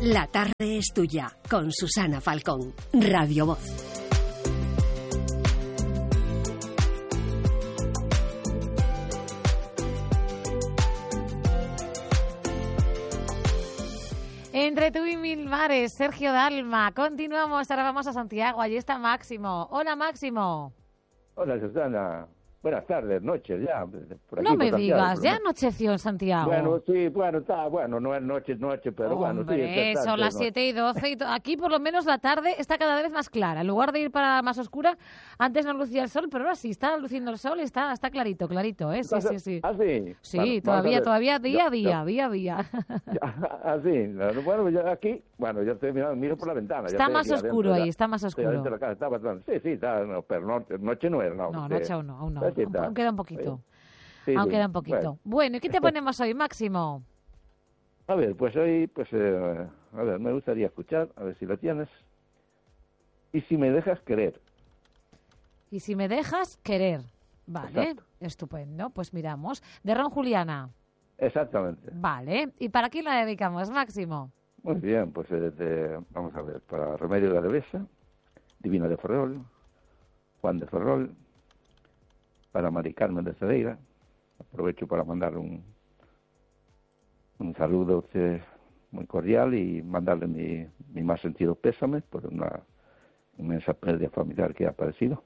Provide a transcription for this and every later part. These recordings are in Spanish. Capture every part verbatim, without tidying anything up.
La tarde es tuya, con Susana Falcón, Radio Voz. Entre tú y mil mares, Sergio Dalma. Continuamos, ahora vamos a Santiago. Allí está Máximo. Hola, Máximo. Hola, Susana. Buenas tardes, noches ya. Por aquí, no me por digas, Santiago, ya ¿no? anocheció en Santiago. Bueno, sí, bueno, está, bueno, no es noche, noche, pero Hombre, bueno, sí. Es son las siete y doce y to- aquí por lo menos la tarde está cada vez más clara. En lugar de ir para más oscura, antes no lucía el sol, pero ahora sí está luciendo el sol y está, está clarito, clarito, ¿eh? Sí, sí, sí. ¿Ah, sí? Sí, Bueno, todavía, todavía día a Yo- día, yo- día a día. Ah, sí. Bueno, yo aquí, bueno, yo estoy mirando, miro por la ventana. ya Está estoy más aquí oscuro adentro ahí, ya. está más Estoy oscuro. adentro de la casa, está bastante. Sí, sí, está, no, pero no, noche no es, no. No, porque- noche aún no, aún no. pues sí, Aún, está. aún queda un poquito. Sí, aún sí. queda un poquito. Bueno. Bueno, ¿y qué te ponemos hoy, Máximo? A ver, pues hoy, pues, eh, a ver, me gustaría escuchar, a ver si lo tienes. Y si me dejas querer. Y si me dejas querer. Vale, Exacto. estupendo. Pues miramos. De Ron Juliana. Exactamente. Vale. ¿Y para quién la dedicamos, Máximo? Muy bien, pues eh, de- vamos a ver, para Remedio de la Devesa, Divina de Ferrol, Juan de Ferrol, para Mari Carmen de Cedeira, aprovecho para mandar un, un saludo a usted muy cordial y mandarle mi, mi más sentido pésame por una inmensa pérdida familiar que ha aparecido.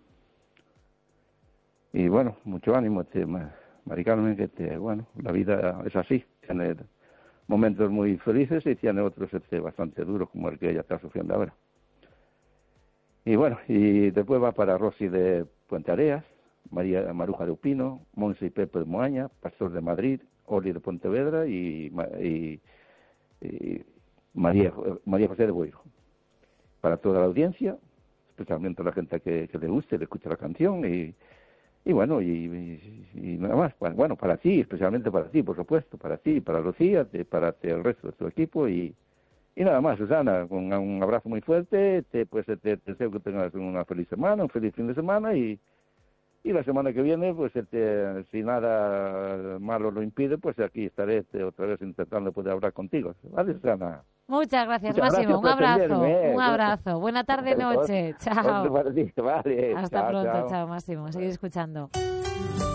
Y bueno, mucho ánimo, este, Ma- Mari Carmen, que te, bueno, la vida es así, tiene momentos muy felices y tiene otros este, bastante duros como el que ella está sufriendo ahora. Y bueno, y después va para Rosy de Puente Areas, María Maruja de Upino, Monse y Pepe de Moaña, Pastor de Madrid, Oli de Pontevedra y, Ma- y, y María, María José de Boiro. Para toda la audiencia, especialmente a la gente que, que le guste, le escuche la canción y, y bueno, y, y- y nada más. Bueno, bueno, para ti, especialmente para ti, por supuesto, para ti, para Lucía, te- para te- el resto de tu equipo y, y nada más, Susana, con un abrazo muy fuerte, te, pues te, te deseo que tengas una feliz semana, un feliz fin de semana y, y la semana que viene, pues este, si nada malo lo impide, pues aquí estaré este, otra vez intentando poder hablar contigo. ¿Vale, Susana? Muchas gracias, Muchas Máximo. gracias Un por abrazo. atenderme, ¿eh? Un abrazo. Buena tarde, noche. Chao. Otro para ti, vale. Hasta Chao, pronto. chao. Chao, Máximo. Seguir escuchando.